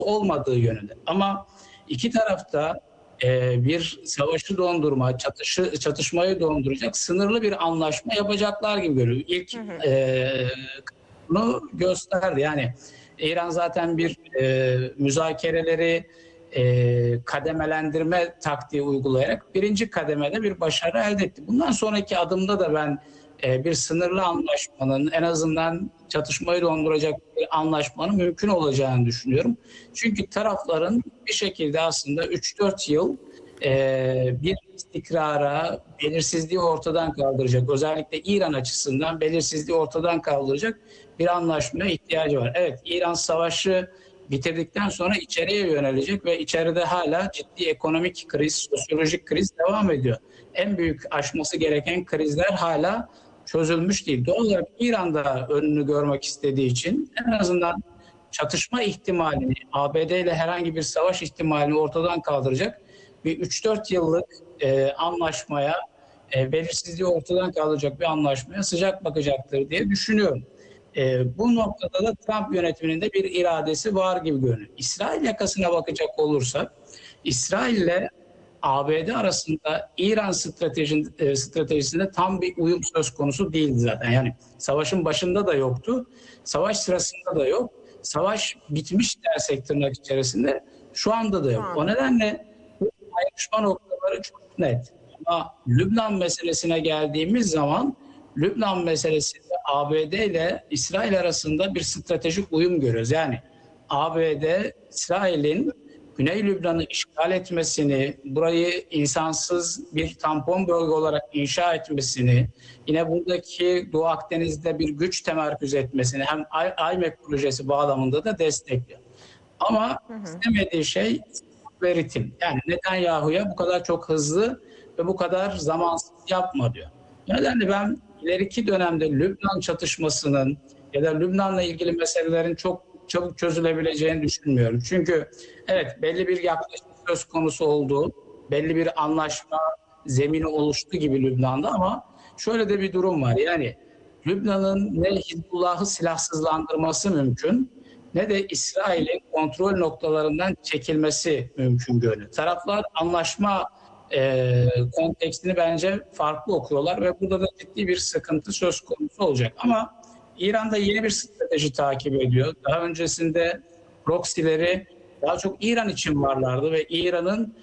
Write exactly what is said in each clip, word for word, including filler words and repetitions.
olmadığı yönünde. Ama iki tarafta e, bir savaşı dondurma, çatışı, çatışmayı donduracak sınırlı bir anlaşma yapacaklar gibi görünüyor. İlk Hı hı. e, bunu gösterdi. Yani İran zaten bir e, müzakereleri e, kademelendirme taktiği uygulayarak birinci kademede bir başarı elde etti. Bundan sonraki adımda da ben e, bir sınırlı anlaşmanın, en azından çatışmayı donduracak bir anlaşmanın mümkün olacağını düşünüyorum. Çünkü tarafların bir şekilde aslında üç dört yıl e, bir istikrara, belirsizliği ortadan kaldıracak, özellikle İran açısından belirsizliği ortadan kaldıracak bir anlaşmaya ihtiyacı var. Evet, İran savaşı bitirdikten sonra içeriye yönelecek ve içeride hala ciddi ekonomik kriz, sosyolojik kriz devam ediyor. En büyük aşması gereken krizler hala çözülmüş değil. Doğal olarak İran'da önünü görmek istediği için en azından çatışma ihtimalini, A B D ile herhangi bir savaş ihtimalini ortadan kaldıracak bir üç dört yıllık e, anlaşmaya, e, belirsizliği ortadan kaldıracak bir anlaşmaya sıcak bakacaktır diye düşünüyorum. E, bu noktada da Trump yönetiminin de bir iradesi var gibi görünüyor. İsrail yakasına bakacak olursak, İsrail ile A B D arasında İran strateji, e, stratejisinde tam bir uyum söz konusu değildi zaten. Yani savaşın başında da yoktu, savaş sırasında da yok. Savaş bitmiş dersek tırnak içerisinde şu anda da yok. O Anladım. nedenle bu ayrışma noktaları çok net. Ama Lübnan meselesine geldiğimiz zaman Lübnan meselesinde A B D ile İsrail arasında bir stratejik uyum görüyoruz. Yani A B D, İsrail'in Güney Lübnan'ı işgal etmesini, burayı insansız bir tampon bölge olarak inşa etmesini, yine buradaki Doğu Akdeniz'de bir güç temerküz etmesini hem I M F projesi bağlamında da destekliyor. Ama Hı hı. istemediği şey ve ritim. Yani Netanyahu'ya bu kadar çok hızlı ve bu kadar zamansız yapma diyor. O nedenle ben ileriki dönemde Lübnan çatışmasının ya da Lübnan'la ilgili meselelerin çok çabuk çözülebileceğini düşünmüyorum. Çünkü evet, belli bir yaklaşım söz konusu oldu. Belli bir anlaşma zemini oluştu gibi Lübnan'da, ama şöyle de bir durum var. Yani Lübnan'ın ne Hizbullah'ı silahsızlandırması mümkün, ne de İsrail'in kontrol noktalarından çekilmesi mümkün görünüyor. Taraflar anlaşma e, kontekstini bence farklı okuyorlar ve burada da ciddi bir sıkıntı söz konusu olacak. Ama İran da yeni bir strateji takip ediyor. Daha öncesinde proxy'leri daha çok İran için varlardı ve İran'ın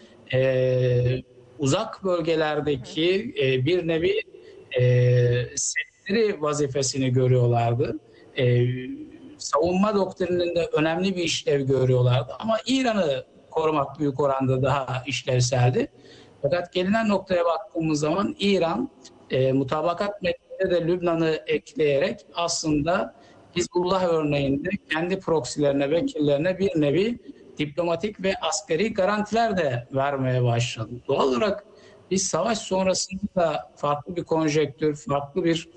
e, uzak bölgelerdeki e, bir nevi e, sentiri vazifesini görüyorlardı. E, savunma doktrininde önemli bir işlev görüyorlardı. Ama İran'ı korumak büyük oranda daha işlevseldi. Fakat gelinen noktaya baktığımız zaman İran e, mutabakat metninde de Lübnan'ı ekleyerek aslında Hizbullah örneğinde kendi proksilerine, vekillerine bir nevi diplomatik ve askeri garantiler de vermeye başladı. Doğal olarak biz savaş sonrasında da farklı bir konjektür, farklı bir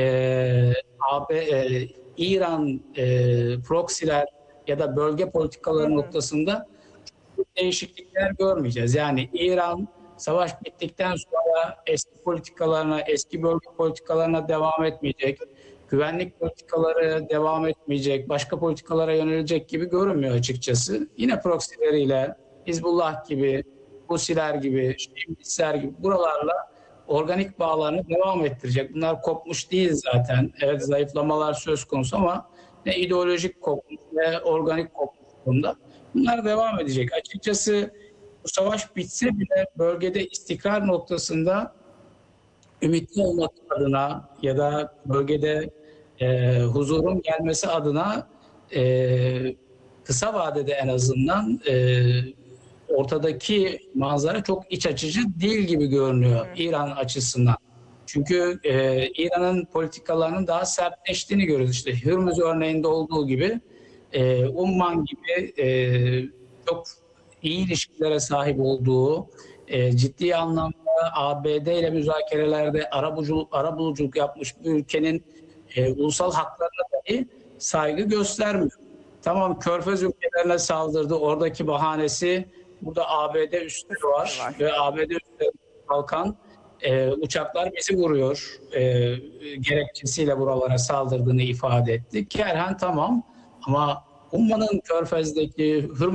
e, A B, e, İran e, proksiler ya da bölge Hı politikaları hı. noktasında değişiklikler görmeyeceğiz. Yani İran savaş bittikten sonra eski politikalarına, eski bölge politikalarına devam etmeyecek. Güvenlik politikaları devam etmeyecek. Başka politikalara yönelecek gibi görünmüyor açıkçası. Yine proxileriyle, Hizbullah gibi, Husiler gibi, Şiiler gibi buralarla organik bağlarını devam ettirecek. Bunlar kopmuş değil zaten. Evet, zayıflamalar söz konusu ama ne ideolojik kopmuş ne organik kopmuş bunda. Bunlar devam edecek. Açıkçası bu savaş bitse bile bölgede istikrar noktasında ümitli olmak adına ya da bölgede e, huzurun gelmesi adına e, kısa vadede en azından e, ortadaki manzara çok iç açıcı değil gibi görünüyor Hı hı. İran açısından. Çünkü e, İran'ın politikalarının daha sertleştiğini görüyoruz. İşte Hürmüz örneğinde olduğu gibi e, Umman gibi e, çok iyi ilişkilere sahip olduğu, e, ciddi anlamda A B D ile müzakerelerde arabuluculuk, arabuluculuk yapmış bir ülkenin e, ulusal haklarına dahi saygı göstermiyor. Tamam, Körfez ülkelerine saldırdı. Oradaki bahanesi burada A B D üsleri Üsleri var var. ve A B D üsleri kalkan e, uçaklar bizi vuruyor e, gerekçesiyle buralara saldırdığını ifade etti. Kerhen tamam, ama ummanın Körfez'deki Hürm